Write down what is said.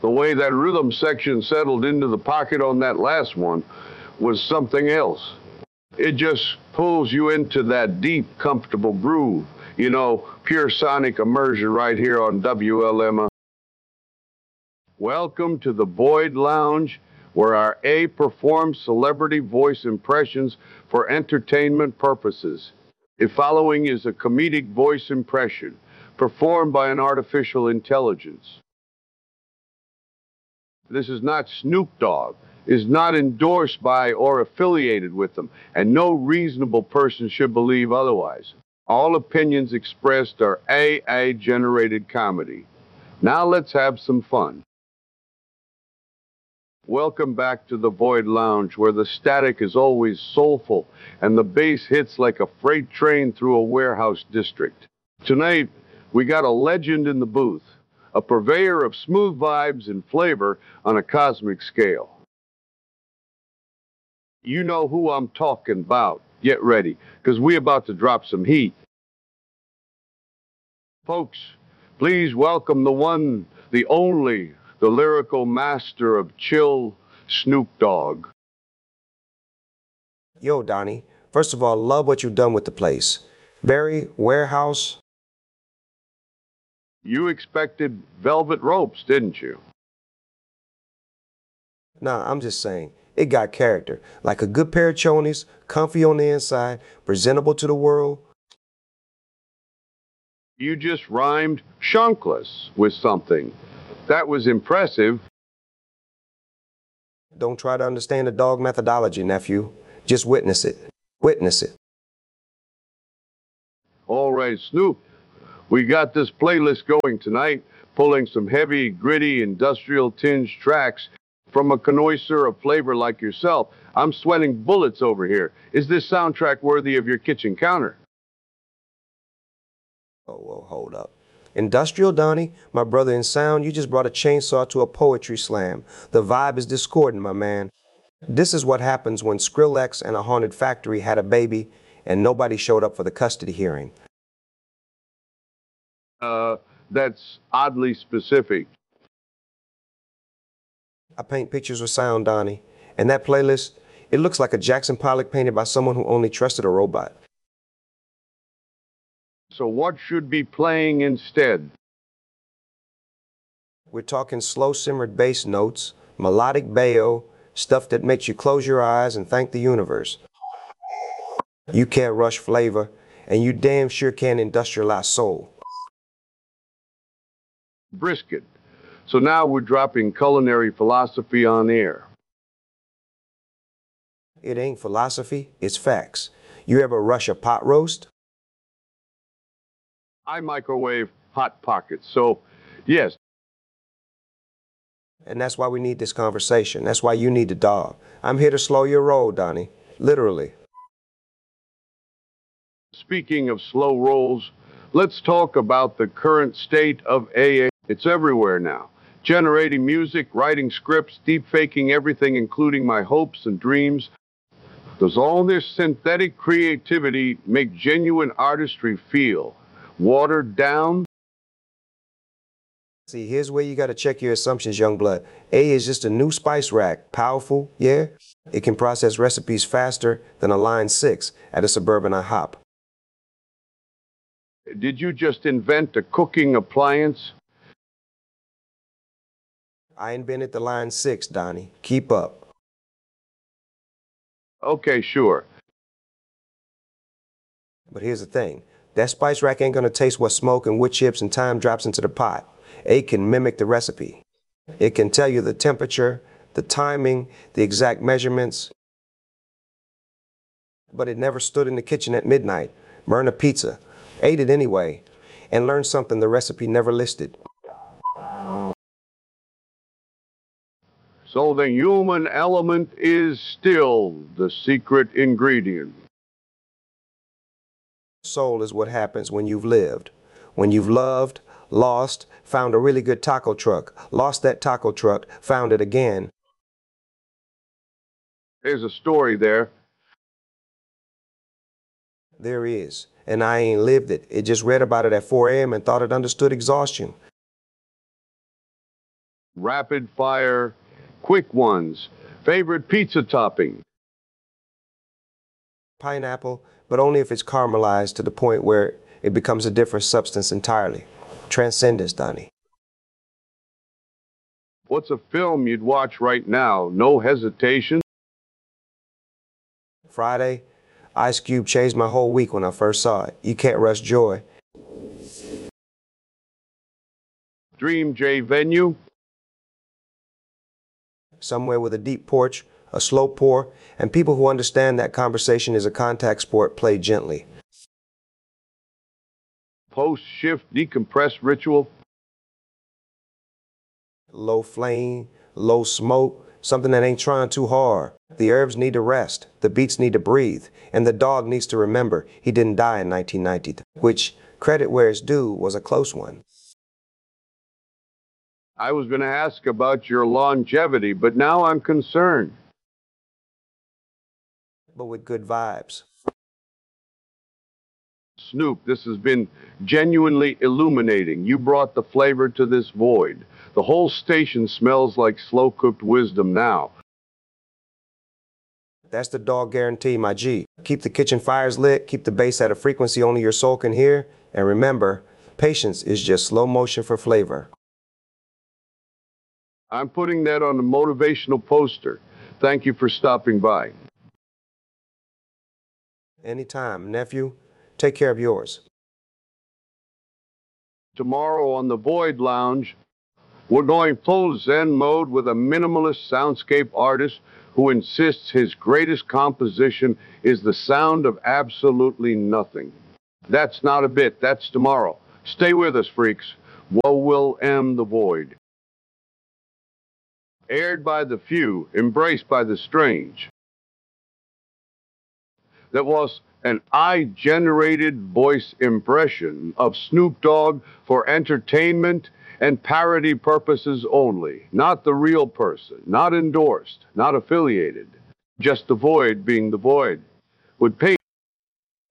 The way that rhythm section settled into the pocket on that last one was something else. It just pulls you into that deep, comfortable groove. You know, pure sonic immersion right here on WLMA. Welcome to the Boyd Lounge, where our A performs celebrity voice impressions for entertainment purposes. The following is a comedic voice impression performed by an artificial intelligence. This is not Snoop Dogg, is not endorsed by or affiliated with them, and no reasonable person should believe otherwise. All opinions expressed are AI-generated comedy. Now let's have some fun. Welcome back to the Boyd Lounge, where the static is always soulful and the bass hits like a freight train through a warehouse district. Tonight, we got a legend in the booth, a purveyor of smooth vibes and flavor on a cosmic scale. You know who I'm talking about. Get ready, because we're about to drop some heat. Folks, please welcome the one, the only, the lyrical master of chill, Snoop Dogg. Yo, Donnie, first of all, love what you've done with the place. Very warehouse. You expected velvet ropes, didn't you? Nah, I'm just saying, it got character. Like a good pair of chonies, comfy on the inside, presentable to the world. You just rhymed shunkless with something. That was impressive. Don't try to understand the dog methodology, nephew. Just witness it. Witness it. All right, Snoop, we got this playlist going tonight, pulling some heavy, gritty, industrial-tinged tracks from a connoisseur of flavor like yourself. I'm sweating bullets over here. Is this soundtrack worthy of your kitchen counter? Oh, well, hold up. Industrial Donnie, my brother in sound, you just brought a chainsaw to a poetry slam. The vibe is discordant, my man. This is what happens when Skrillex and a haunted factory had a baby and nobody showed up for the custody hearing. That's oddly specific. I paint pictures with sound, Donnie. And that playlist, it looks like a Jackson Pollock painted by someone who only trusted a robot. So what should be playing instead? We're talking slow-simmered bass notes, melodic bayo, stuff that makes you close your eyes and thank the universe. You can't rush flavor, and you damn sure can't industrialize soul. Brisket. So now we're dropping culinary philosophy on air. It ain't philosophy, it's facts. You ever rush a pot roast? I microwave hot pockets, so yes. And that's why we need this conversation. That's why you need the dog. I'm here to slow your roll, Donnie. Literally. Speaking of slow rolls, let's talk about the current state of AA. It's everywhere now. Generating music, writing scripts, deep faking everything, including my hopes and dreams. Does all this synthetic creativity make genuine artistry feel watered down? See, here's where you got to check your assumptions, young blood. A is just a new spice rack. Powerful, yeah? It can process recipes faster than a Line 6 at a suburban IHOP. Did you just invent a cooking appliance? I invented the Line 6, Donnie. Keep up. Okay, sure. But here's the thing. That spice rack ain't gonna taste what smoke and wood chips and thyme drops into the pot. It can mimic the recipe. It can tell you the temperature, the timing, the exact measurements. But it never stood in the kitchen at midnight, burned a pizza, ate it anyway, and learned something the recipe never listed. So the human element is still the secret ingredient. Soul is what happens when you've lived. When you've loved, lost, found a really good taco truck, lost that taco truck, found it again. There's a story there. There is. And I ain't lived it. It just read about it at 4 a.m. and thought it understood exhaustion. Rapid fire, quick ones. Favorite pizza topping? Pineapple, but only if it's caramelized to the point where it becomes a different substance entirely. Transcendence, Donnie. What's a film you'd watch right now? No hesitation? Friday, Ice Cube changed my whole week when I first saw it. You can't rush joy. Dream J venue? Somewhere with a deep porch, a slow pour, and people who understand that conversation is a contact sport played gently. Post-shift decompress ritual? Low flame, low smoke, something that ain't trying too hard. The herbs need to rest, the beats need to breathe, and the dog needs to remember he didn't die in 1990, which, credit where it's due, was a close one. I was going to ask about your longevity, but now I'm concerned. But with good vibes. Snoop, this has been genuinely illuminating. You brought the flavor to this void. The whole station smells like slow-cooked wisdom now. That's the dog guarantee, my G. Keep the kitchen fires lit, keep the bass at a frequency only your soul can hear, and remember, patience is just slow motion for flavor. I'm putting that on a motivational poster. Thank you for stopping by. Anytime, nephew. Take care of yours. Tomorrow on the Void Lounge, we're going full Zen mode with a minimalist soundscape artist who insists his greatest composition is the sound of absolutely nothing. That's not a bit, that's tomorrow. Stay with us, freaks. Woe will M the Void. Aired by the few, embraced by the strange. That was an I-generated voice impression of Snoop Dogg for entertainment and parody purposes only. Not the real person, not endorsed, not affiliated. Just the void being the void. Would pay